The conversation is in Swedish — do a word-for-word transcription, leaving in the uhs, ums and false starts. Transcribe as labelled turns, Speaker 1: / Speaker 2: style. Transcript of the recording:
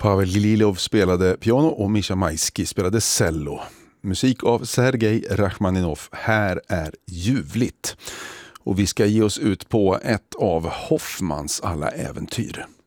Speaker 1: Pavel Lilov spelade piano och Misha Maisky spelade cello. Musik av Sergej Rachmaninov. Här är ljuvligt. Och vi ska ge oss ut på ett av Hoffmans alla äventyr.